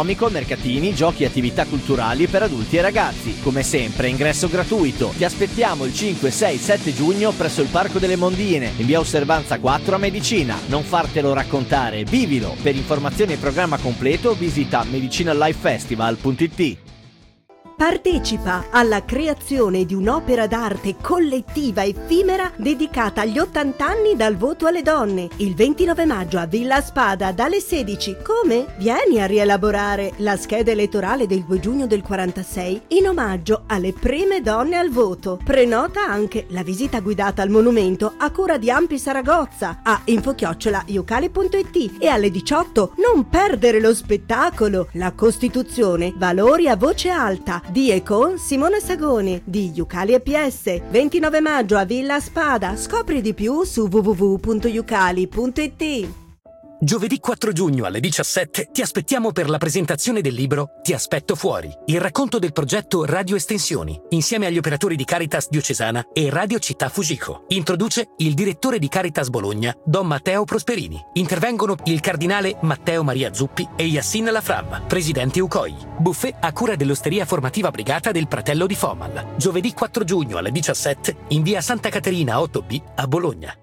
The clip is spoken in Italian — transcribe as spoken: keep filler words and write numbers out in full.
gastronomico, mercatini, giochi e attività culturali per adulti e ragazzi. Come sempre, ingresso gratuito. Ti aspettiamo il cinque, sei, sette giugno presso il Parco delle Mondine, in via Osservanza quattro a Medicina. Non fartelo raccontare, vivilo! Per informazioni e programma completo visita medicinallifefestival punto it. Partecipa alla creazione di un'opera d'arte collettiva effimera dedicata agli ottanta anni dal voto alle donne. Il ventinove maggio a Villa Spada dalle sedici. Come? Vieni a rielaborare la scheda elettorale del due giugno del quarantasei in omaggio alle prime donne al voto. Prenota anche la visita guidata al monumento a cura di Ampi Saragozza a info chiocciola iucali punto it e alle diciotto non perdere lo spettacolo La Costituzione, valori a voce alta di e con Simona Sagoni di Iucali E P S. ventinove maggio a Villa Spada. Scopri di più su w w w punto iucali punto it. Giovedì quattro giugno alle diciassette ti aspettiamo per la presentazione del libro Ti aspetto fuori, il racconto del progetto Radio Estensioni, insieme agli operatori di Caritas Diocesana e Radio Città Fujiko. Introduce il direttore di Caritas Bologna, Don Matteo Prosperini. Intervengono il cardinale Matteo Maria Zuppi e Yassin Lafram, presidente U C O I. Buffet a cura dell'Osteria Formativa Brigata del Pratello di Fomal. Giovedì quattro giugno alle diciassette in via Santa Caterina otto B a Bologna.